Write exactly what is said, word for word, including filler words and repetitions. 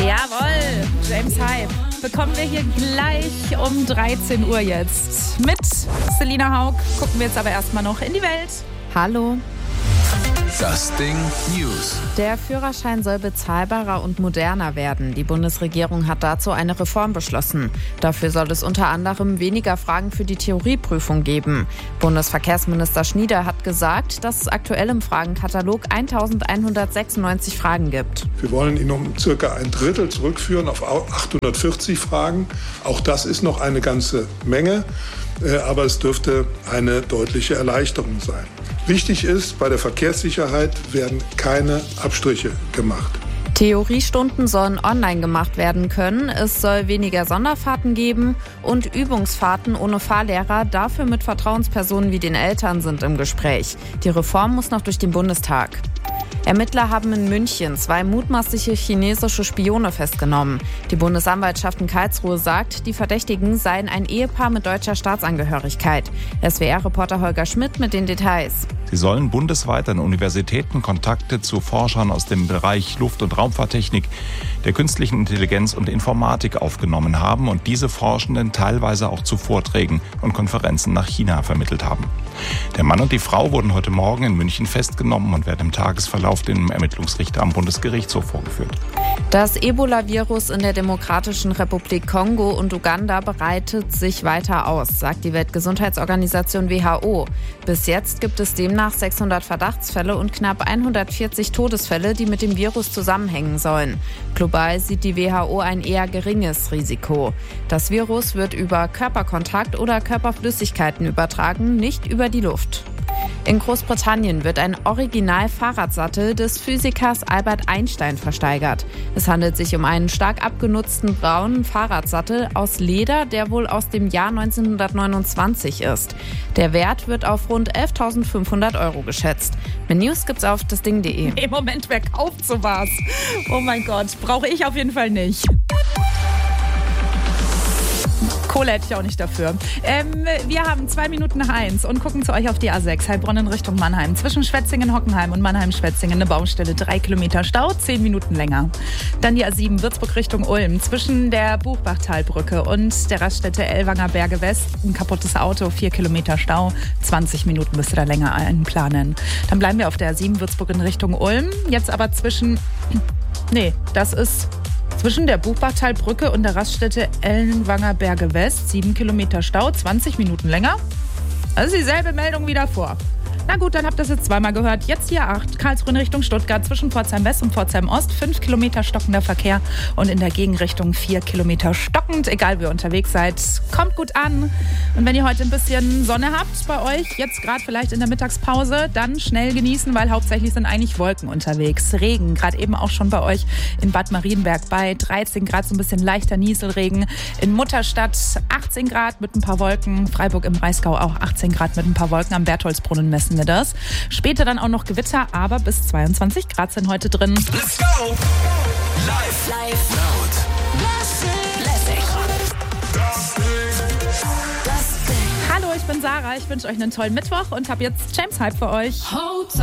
Jawohl, James Hype bekommen wir hier gleich um dreizehn Uhr jetzt. Mit Selina Haug gucken wir jetzt aber erstmal noch in die Welt. Hallo. Das Ding News. Der Führerschein soll bezahlbarer und moderner werden. Die Bundesregierung hat dazu eine Reform beschlossen. Dafür soll es unter anderem weniger Fragen für die Theorieprüfung geben. Bundesverkehrsminister Schnieder hat gesagt, dass es aktuell im Fragenkatalog eintausendeinhundertsechsundneunzig Fragen gibt. Wir wollen ihn um circa ein Drittel zurückführen auf achthundertvierzig Fragen. Auch das ist noch eine ganze Menge, aber es dürfte eine deutliche Erleichterung sein. Wichtig ist, bei der Verkehrssicherheit werden keine Abstriche gemacht. Theoriestunden sollen online gemacht werden können. Es soll weniger Sonderfahrten geben und Übungsfahrten ohne Fahrlehrer, dafür mit Vertrauenspersonen wie den Eltern, sind im Gespräch. Die Reform muss noch durch den Bundestag. Ermittler haben in München zwei mutmaßliche chinesische Spione festgenommen. Die Bundesanwaltschaft in Karlsruhe sagt, die Verdächtigen seien ein Ehepaar mit deutscher Staatsangehörigkeit. S W R-Reporter Holger Schmidt mit den Details. Sie sollen bundesweit an Universitäten Kontakte zu Forschern aus dem Bereich Luft- und Raumfahrttechnik, der künstlichen Intelligenz und Informatik aufgenommen haben und diese Forschenden teilweise auch zu Vorträgen und Konferenzen nach China vermittelt haben. Der Mann und die Frau wurden heute Morgen in München festgenommen und werden im Tagesverlauf dem Ermittlungsrichter am Bundesgerichtshof vorgeführt. Das Ebola-Virus in der Demokratischen Republik Kongo und Uganda breitet sich weiter aus, sagt die Weltgesundheitsorganisation W H O. Bis jetzt gibt es demnach sechshundert Verdachtsfälle und knapp hundertvierzig Todesfälle, die mit dem Virus zusammenhängen sollen. Global sieht die W H O ein eher geringes Risiko. Das Virus wird über Körperkontakt oder Körperflüssigkeiten übertragen, nicht über die Luft. In Großbritannien wird ein Original-Fahrradsattel des Physikers Albert Einstein versteigert. Es handelt sich um einen stark abgenutzten braunen Fahrradsattel aus Leder, der wohl aus dem Jahr neunzehnhundertneunundzwanzig ist. Der Wert wird auf rund elftausendfünfhundert Euro geschätzt. Mehr News gibt's auf dasding punkt de. Im Moment, wer kauft sowas? Oh mein Gott, brauche ich auf jeden Fall nicht. Kohle hätte ich auch nicht dafür. Ähm, wir haben zwei Minuten nach eins und gucken zu euch auf die A sechs, Heilbronn in Richtung Mannheim. Zwischen Schwetzingen, Hockenheim und Mannheim-Schwetzingen eine Baustelle, drei Kilometer Stau, zehn Minuten länger. Dann die A sieben, Würzburg Richtung Ulm. Zwischen der Buchbachtalbrücke und der Raststätte Ellwanger Berge West ein kaputtes Auto, vier Kilometer Stau, zwanzig Minuten müsst ihr da länger einplanen. Dann bleiben wir auf der A sieben, Würzburg in Richtung Ulm. Jetzt aber zwischen... Nee, das ist... Zwischen der Buchbachtalbrücke und der Raststätte Ellwanger Berge West, sieben Kilometer Stau, zwanzig Minuten länger. Das ist dieselbe Meldung wie davor. Na gut, dann habt ihr das jetzt zweimal gehört. Jetzt die A acht, Karlsruhe in Richtung Stuttgart, zwischen Pforzheim West und Pforzheim Ost, fünf Kilometer stockender Verkehr und in der Gegenrichtung vier Kilometer stockend. Egal, wie ihr unterwegs seid, kommt gut an. Und wenn ihr heute ein bisschen Sonne habt bei euch, jetzt gerade vielleicht in der Mittagspause, dann schnell genießen, weil hauptsächlich sind eigentlich Wolken unterwegs. Regen, gerade eben auch schon bei euch in Bad Marienberg bei dreizehn Grad, so ein bisschen leichter Nieselregen. In Mutterstadt achtzehn Grad mit ein paar Wolken. Freiburg im Breisgau auch achtzehn Grad mit ein paar Wolken. Am Bertholdsbrunnen messen wir das. Später dann auch noch Gewitter, aber bis zweiundzwanzig Grad sind heute drin. Let's go! Live, live, laut, lässig, das Ding, das Ding. Hallo, ich bin Sarah. Ich wünsche euch einen tollen Mittwoch und habe jetzt James Hype für euch.